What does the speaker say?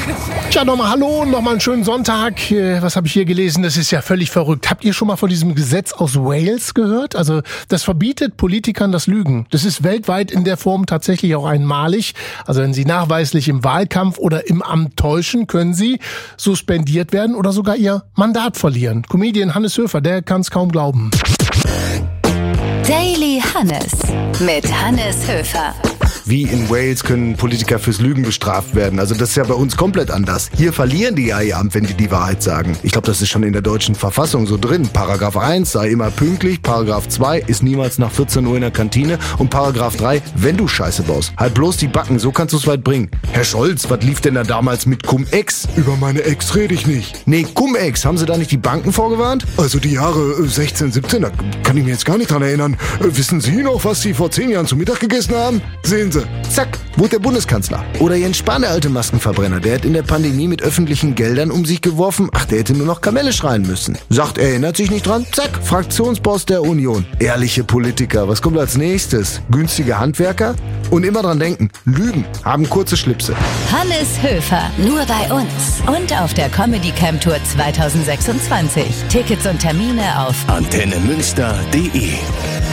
Tja, nochmal hallo, nochmal einen schönen Sonntag. Was habe ich hier gelesen? Das ist ja völlig verrückt. Habt ihr schon mal von diesem Gesetz aus Wales gehört? Also das verbietet Politikern das Lügen. Das ist weltweit in der Form tatsächlich auch einmalig. Also wenn sie nachweislich im Wahlkampf oder im Amt täuschen, können sie suspendiert werden oder sogar ihr Mandat verlieren. Comedian Hannes Höfer, der kann es kaum glauben. Daily Hannes mit Hannes Höfer. Wie in Wales können Politiker fürs Lügen bestraft werden. Also das ist ja bei uns komplett anders. Hier verlieren die ja ihr Amt, wenn die Wahrheit sagen. Ich glaube, das ist schon in der deutschen Verfassung so drin. Paragraph 1, sei immer pünktlich. Paragraph 2, ist niemals nach 14 Uhr in der Kantine. Und Paragraph 3, wenn du Scheiße baust, halt bloß die Backen, so kannst du es weit bringen. Herr Scholz, was lief denn da damals mit Cum-Ex? Über meine Ex rede ich nicht. Nee, Cum-Ex, haben sie da nicht die Banken vorgewarnt? Also die Jahre 16, 17, da kann ich mir jetzt gar nicht dran erinnern. Wissen Sie noch, was Sie vor 10 Jahren zu Mittag gegessen haben? Sehen Sie. Zack, wurde der Bundeskanzler. Oder Jens Spahn, der alte Maskenverbrenner. Der hat in der Pandemie mit öffentlichen Geldern um sich geworfen. Ach, der hätte nur noch Kamelle schreien müssen. Sagt, er erinnert sich nicht dran. Zack, Fraktionsboss der Union. Ehrliche Politiker. Was kommt als nächstes? Günstige Handwerker? Und immer dran denken, Lügen haben kurze Schlipse. Hannes Höfer, nur bei uns. Und auf der Comedy Camp Tour 2026. Tickets und Termine auf antennemünster.de